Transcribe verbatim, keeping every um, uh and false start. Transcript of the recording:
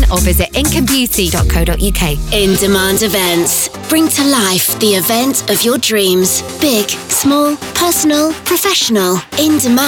or visit income beauty dot co dot uk. In Demand Events. Bring to life the event of your dreams. Big, small, personal, professional. In Demand.